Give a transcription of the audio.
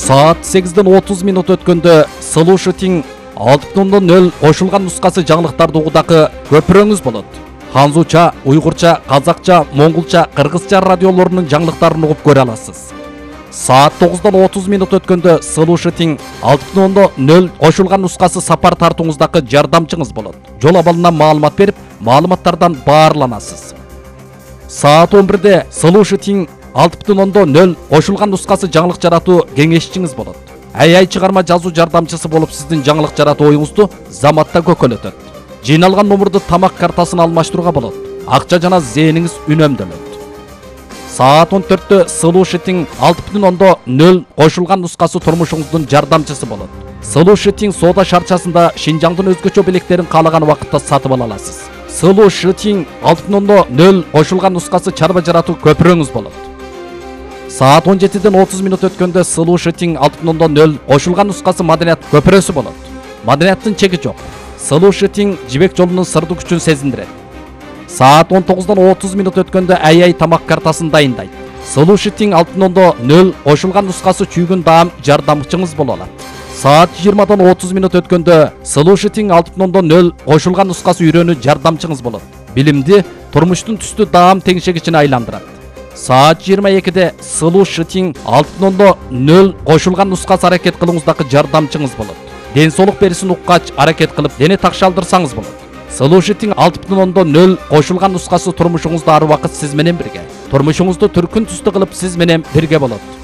Saat 8:30 өткөндө Слушатин 6.0 кошулган нускасы жаңылыктарды угудагы көпүрөңүз болот. Ханзуча, уйгурча, казакча, монголча, кыргызча радиолорунун жаңылыктарын угуп көрө аласыз. Saat 9:30 өткөндө Слушатин 6.0 кошулган нускасы сапар тартууңуздагы жардамчыңыз болот. Жол абалынан маалымат берип, маалыматтардан баарланасыз. Saat 11-де Слушатин 6.0 кошулган нускасы жаңылык жаратуу кеңешчиңиз болот. Ай чыгарма жазуу жардамчысы болуп сиздин жаңылык жаратуу оюңузду заматта көкөлөтөт. Жыйналган номурду тамак картасына алмаштырууга болот. Акча жана зээниңиз үнөмдөлөт. Saat 14-тө Слушатин 6.0 кошулган нускасы турмушуңуздун жардамчысы болот. Слушатин соода шарчасында Шинжаңдын өзгөчө белектерин каалаган убакытта сатып ала аласыз. Слушатин 6.0 кошулган нускасы чарба жаратуу көпүрөңүз болот. Saat 17:30 өткөндө Слушатин 6.0 кошулган нускасы маданият көпүрөсү болот. Маданияттын чеги жок. Слушатин жибек жолунун сырдуу күчүн сезиндирет. Saat 19:30 өткөндө ай тамак картасын дайындайт. Слушатин 6.0 кошулган нускасы чүйгүн даам жардамчыңыз боло алат. Saat 20:30 өткөндө Слушатин 6.0 кошулган нускасы үйрөнүү жардамчыңыз болот. Билимди турмуштун түстүү даам теңшегичине айландырат. Saat 22-де Слушатин 6.0 кошулган нускасы аракет кылууңуздагы жардамчыңыз болот. Ден соолук берисин уккач аракет кылып, дене такшалдырсаңыз болот. Слушатин 6.0 кошулган нускасы турмушуңузда ар убакыт сиз менен бирге. Турмушуңузду түркүн түстүү кылып сиз менен бирге болот.